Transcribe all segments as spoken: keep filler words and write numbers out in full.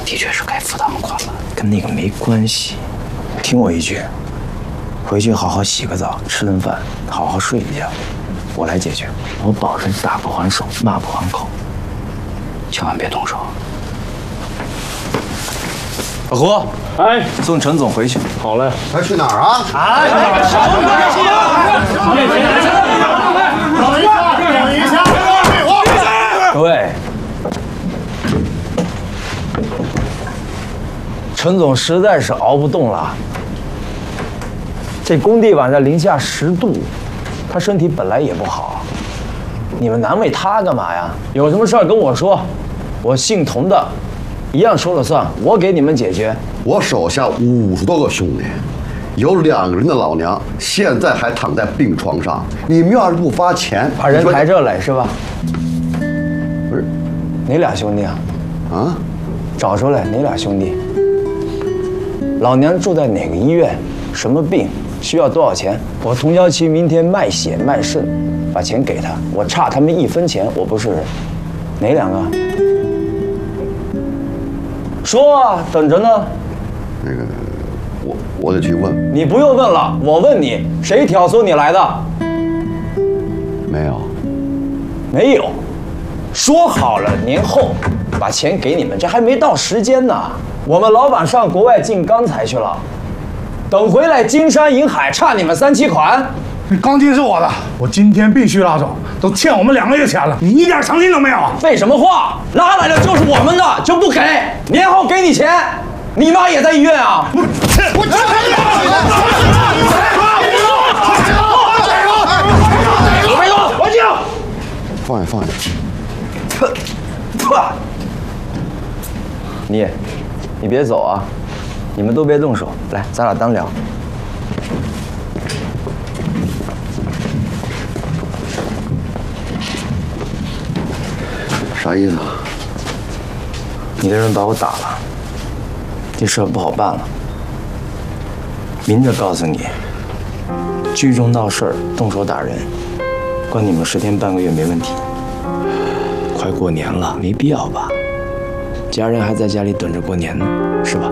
的确是该付他们款了，跟那个没关系。听我一句，回去好好洗个澡，吃顿饭，好好睡一觉，我来解决。我保证打不还手，骂不还口，千万别动手。老胡，哎，送陈总回去。 好嘞。 他去哪儿啊？ 哎， 等一下，等一下， 各位，陈总实在是熬不动了。这工地晚上零下十度，他身体本来也不好，你们难为他干嘛呀？有什么事儿跟我说，我姓童的，一样说了算，我给你们解决。 我手下五十多个兄弟，有两个人的老娘现在还躺在病床上，你们要是不发钱， 把人抬这来是吧？ 不是， 哪俩兄弟啊？ 啊？ 找出来哪俩兄弟？老娘住在哪个医院？什么病？需要多少钱？我童娇琪明天卖血卖肾，把钱给他，我差他们一分钱，我不是人。哪两个？说啊，等着呢。 那个，我我得去问。 你不用问了，我问你，谁挑唆你来的？ 没有。 没有。说好了，年后把钱给你们，这还没到时间呢。我们老板上国外进钢材去了。等回来，金山银海差你们三七款。 那钢筋是我的，我今天必须拉走，都欠我们两个月钱了，你一点诚信都没有。 废什么话？拉来了就是我们的，就不给，年后给你钱。你妈也在医院啊？ 我我真没动，安静。 放下放下。 你，你别走啊！你们都别动手，来，咱俩单聊。 啥意思啊？ 你的人把我打了，这事儿不好办了。明着告诉你，聚众闹事儿、动手打人，关你们十天半个月没问题。快过年了，没必要吧？家人还在家里等着过年呢，是吧？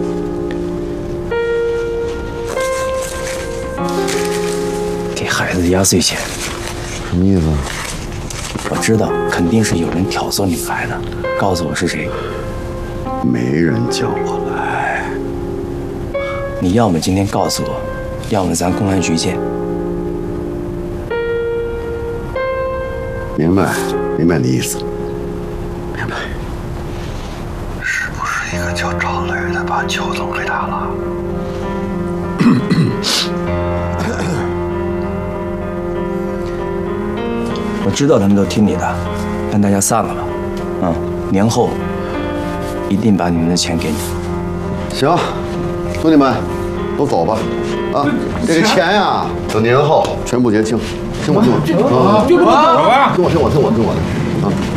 给孩子压岁钱， 什么意思？ 我知道肯定是有人挑唆你们来的，告诉我是谁。 没人叫我来。 你要么今天告诉我，要么咱公安局见。 明白，明白你意思。 明白。是不是一个叫赵磊的把邱总给打了？ 我知道他们都听你的，但大家散了吧。嗯，年后一定把你们的钱给你。 行，兄弟们，都走吧。啊，这个钱呀，等年后全部结清。听我，听我，听我，听我，听我，听我，听我的啊。